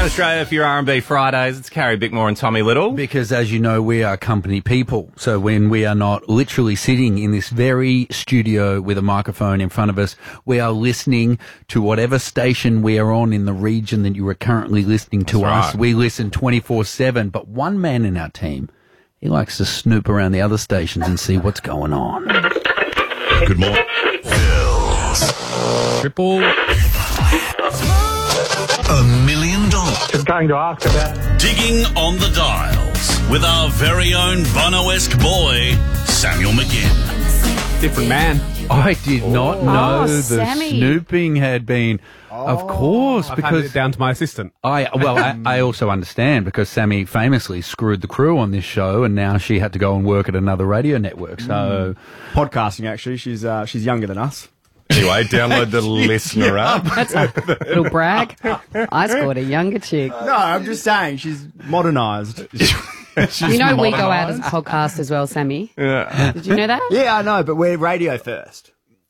around Australia for your R&B Fridays. It's Carrie Bickmore and Tommy Little. Because, as you know, we are company people. So when we are not literally sitting in this very studio with a microphone in front of us, we are listening to whatever station we are on in the region that you are currently listening to us. Right. We listen 24/7. But one man in our team, he likes to snoop around the other stations and see what's going on. Good morning. Triple. $1 million. Just going to ask about Digging on the dials with our very own Bono-esque boy, Samuel McGinn. Different man. I did not know the Sammy. snooping had been. Of course, I've handed because it down to my assistant. I also understand because Sammy famously screwed the crew on this show, and now she had to go and work at another radio network. So Podcasting, actually. She's younger than us. Anyway, download the listener app. That's a little brag. I scored a younger chick. No, I'm just saying she's modernised. You know we go out as a podcast as well, Sammy. Yeah. Did you know that? Yeah, I know, but we're radio first.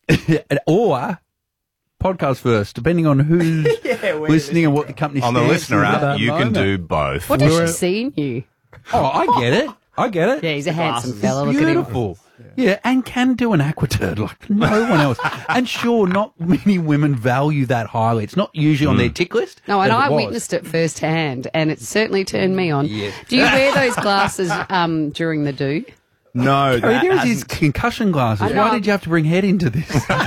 or podcast first, depending on who's listening and what the company On the stands listener for at app, that you can moment. do both. What does she see in you? Oh, I get it. I get it. Yeah, he's a handsome Glasses. fella. Look at him. Beautiful. Yeah, and can do an aquaturd like no one else. And sure, not many women value that highly. It's not usually on their tick list. No, and but I it was. witnessed it firsthand, and it certainly turned me on. Yes. Do you wear those glasses during the do? No, Harry, that there is his hasn't- concussion glasses. I know. Why did you have to bring head into this?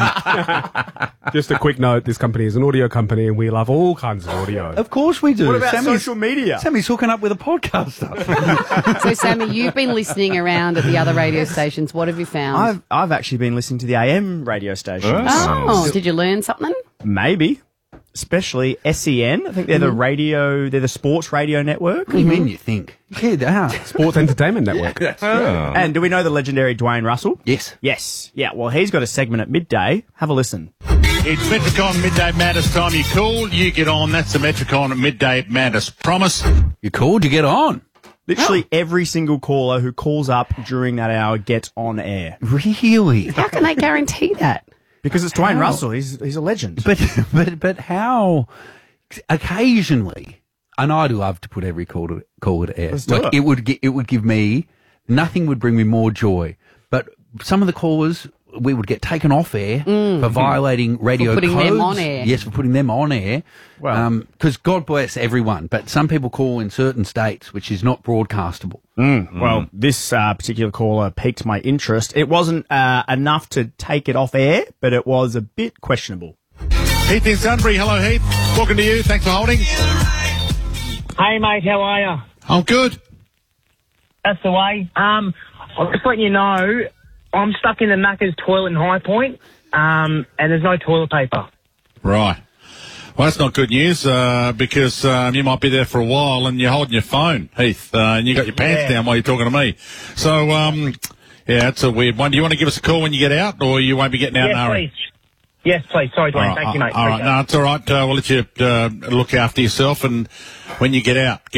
Just a quick note, this company is an audio company and we love all kinds of audio. Of course we do. What about Sammy's- social media? Sammy's hooking up with a podcaster. So, Sammy, you've been listening around at the other radio stations. What have you found? I've actually been listening to the AM radio stations. Oh, did you learn something? Maybe. Especially SEN. I think they're they're the sports radio network. What do you mean you think? Yeah, they are. Sports Entertainment Network. And do we know the legendary Dwayne Russell? Yes. Yes. Yeah, well, he's got a segment at midday. Have a listen. It's Metricon Midday Madness time. You call, you get on. That's the Metricon Midday Madness promise. You called, you get on. Literally every single caller who calls up during that hour gets on air. Really? How can they guarantee that? Because it's Dwayne Russell. He's a legend. But how occasionally, and I'd love to put every call to air. Let's do it. It would give me, nothing would bring me more joy. But some of the callers, we would get taken off air for violating radio For putting codes. them on air. Yes, for putting them on air. Well- because God bless everyone, but some people call in certain states, which is not broadcastable. Well, this particular caller piqued my interest. It wasn't enough to take it off air, but it was a bit questionable. Heath in Sunbury. Hello, Heath. Talking to you. Thanks for holding. hey mate, how are you? I'm good. That's the way. I'm just letting you know, I'm stuck in the Macca's toilet in High Point, and there's no toilet paper. Right. Well, that's not good news because you might be there for a while and you're holding your phone, Heath, and you got your pants down while you're talking to me. So, yeah, it's a weird one. Do you want to give us a call when you get out, or you won't be getting out in a Yes, hurry? please. Yes, please. Sorry, Dwayne. Thank you, mate. All right. Appreciate it. No, it's all right. We'll let you look after yourself, and when you get out,